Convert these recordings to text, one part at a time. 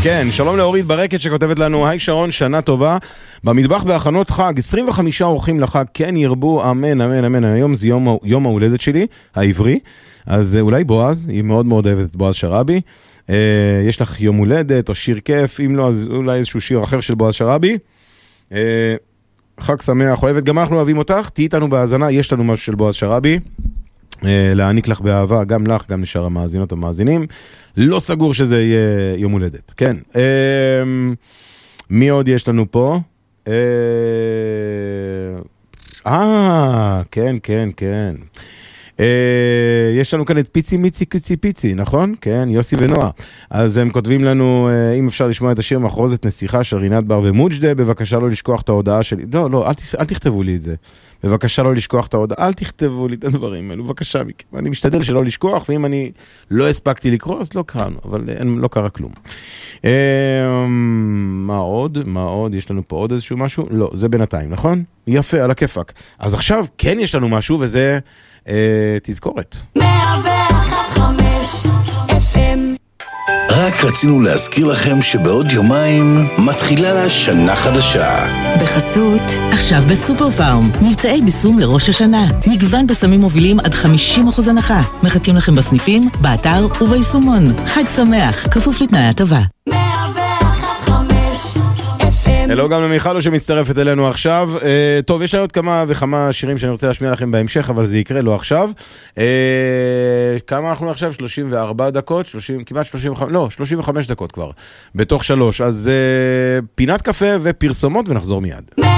כן, שלום לאורית ברקת שכותבת לנו, היי שרון, שנה טובה. במטבח בהכנות חג, 25 אורחים לחג, כן ירבו, אמן, אמן, אמן. היום זה יום ההולדת שלי, העברי. אז אולי בועז, היא מאוד מאוד אוהבת את בועז שרבי. יש לך יום הולדת או שיר כיף, אם לא, אז אולי איזשהו שיר אחר של בועז שרבי. חג שמח, אוהבת, גם אנחנו אוהבים אותך, תהי איתנו בהאזנה, יש לנו משהו של בועז שרבי. להעניק לך באהבה, גם לך, גם לשאר המאזינות המאזינים. לא סגור שזה יהיה יום הולדת. כן. מי עוד יש לנו פה? כן, כן, כן. יש לנו כאן את פיצי מיצי קיצי פיצי, נכון? כן, יוסי ונועה. אז הם כותבים לנו, אם אפשר לשמוע את השיר מחרוזת נסיכה של רינת בר ומוג'דה, בבקשה לא לשכוח את ההודעה שלי. לא, אל תכתבו לי את זה. בבקשה לא לשכוח את ההודעה, אל תכתבו לי את הדברים האלו, בבקשה, אני משתדל שלא לשכוח, ואם אני לא הספקתי לקרוא, אז לא קראנו, אבל לא קרה כלום. מה עוד? יש לנו פה עוד איזשהו משהו? לא, זה בינתיים, נכון? יפה, על הכיפק. אז עכשיו כן יש לנו משהו, וזה תזכורת. 101.5 FM. רק רצינו להזכיר לכם שבעוד יומיים מתחילה לה שנה חדשה. בחסות עכשיו בסופר פארם, מבצעי ביסום לראש השנה. מגוון בסמים מובילים עד 50% הנחה. מחכים לכם בסניפים, באתר וביישומון. חג שמח, כפוף לתנאי הטבה. 101.5 FM. הלו גם למיכלו שמצטרפת אלינו עכשיו. טוב, יש לנו עוד כמה וכמה שירים שאני רוצה להשמיע לכם בהמשך, אבל זה יקרה לא עכשיו. כמה אנחנו עכשיו? 34 דקות? כמעט 35, לא, 35 דקות כבר. בתוך 3. אז פינת קפה ופרסומות ונחזור מיד. 101.5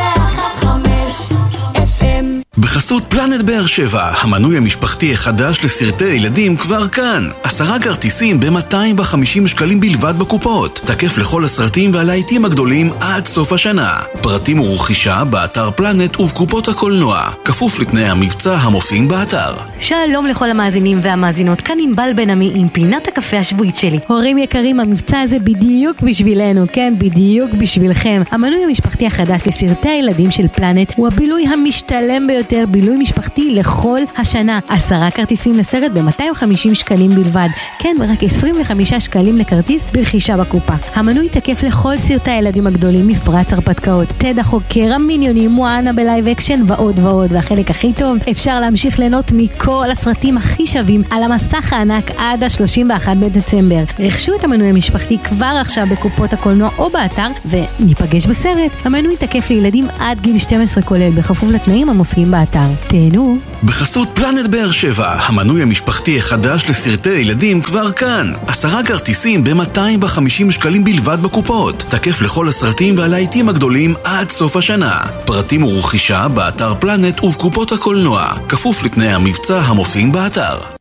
FM. בחסות פלנט באר שבע, המנוי המשפחתי החדש לסרטי ילדים כבר כאן. 10 כרטיסים ב-250 שקלים בלבד בקופות. תקף לכל הסרטים והלהיטים הגדולים עד סוף השנה. פרטים ורכישה באתר פלנט ובקופות הקולנוע. כפוף לתנאי המבצע המופיעים באתר. שלום לכל המאזינים והמאזינות, כאן ענבל בן עמי עם פינת הקפה השבועית שלי. הורים יקרים, המבצע הזה בדיוק בשבילנו, כן, בדיוק בשבילכם. המנוי המשפחתי החדש לסרטי הילדים של פלנט הוא הבילוי המשתלם ביותר, בילוי משפחתי לכל השנה. 10 כרטיסים לסרט ב-250 שקלים בלבד. כן, רק 25 שקלים לכרטיס ברכישה בקופה. המנוי תקף לכל סרטי הילדים הגדולים, מפרץ הרפתקאות, תד החוקר, המיניונים, מואנה בלייב אקשן ועוד ועוד. והחלק הכי טוב, אפשר להמשיך ליהנות מכל הסרטים הכי שווים על המסך הענק עד ה-31 בדצמבר. רכשו את המנוי המשפחתי כבר עכשיו בקופות הקולנוע או באתר וניפגש בסרט. המנוי תקף לילדים עד גיל 12 כולל, בכפוף לתנאים המופיעים באתר. תהנו. בחסות פלנט באר שבע, המנוי המשפחתי החדש לסרטי ילדים כבר כאן. 10 כרטיסים ב-250 שקלים בלבד בקופות. תקף לכל הסרטים והלהיטים הגדולים עד סוף השנה. פרטים ורכישה באתר פלנט ובקופות הקולנוע. כפוף לתנאי המבצע המופיעים באתר.